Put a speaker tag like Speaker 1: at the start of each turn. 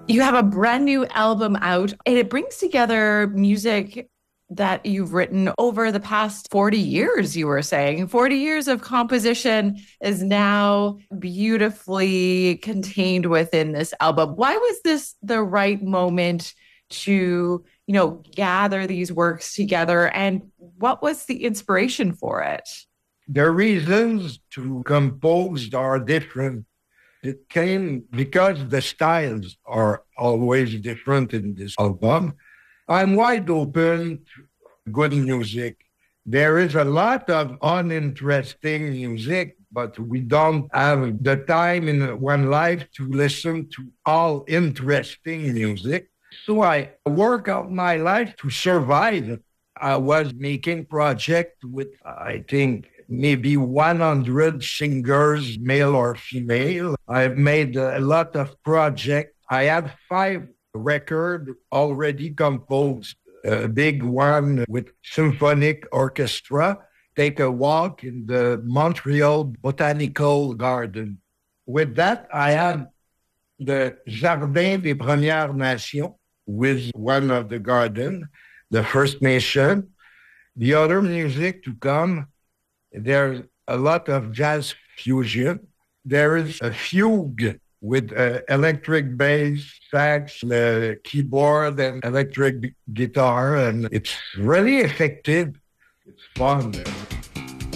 Speaker 1: You have a brand new album out, and it brings together music that you've written over the past 40 years, you were saying. 40 years of composition is now beautifully contained within this album. Why was this the right moment to, gather these works together? And what was the inspiration for it?
Speaker 2: The reasons to compose are different. It came because the styles are always different in this album. I'm wide open to good music. There is a lot of uninteresting music, but we don't have the time in one life to listen to all interesting music. So I work out my life to survive. I was making project with, I think, maybe 100 singers, male or female. I've made a lot of projects. I have 5 records already composed. A big one with symphonic orchestra. Take a walk in the Montreal Botanical Garden. With that, I had the Jardin des Premières Nations with one of the garden, the First Nation. The other music to come, there's a lot of jazz fusion. There is a fugue with electric bass, sax, the keyboard, and electric guitar, and it's really effective. It's fun.